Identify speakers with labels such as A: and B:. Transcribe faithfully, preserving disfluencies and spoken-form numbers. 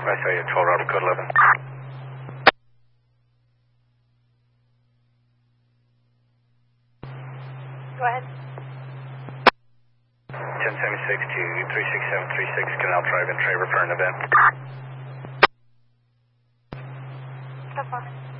A: I saw you, twelve Robert Code eleven.
B: Go ahead.
A: ten seventy-six to three six seven three six Canal Drive in Traver for an event.
B: So far.